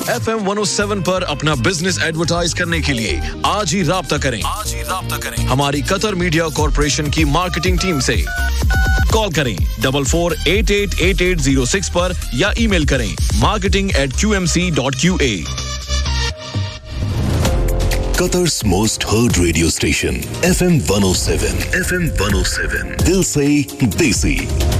FM 107 पर अपना business advertise करने के लिए आज ही राब्ता करें। हमारी कतर मीडिया कॉर्पोरेशन की मार्केटिंग टीम से। कॉल करें 44888806 पर या ईमेल करें marketing@qmc.qa। Qatar's most heard radio station, FM 107. FM 107. Dil se desi.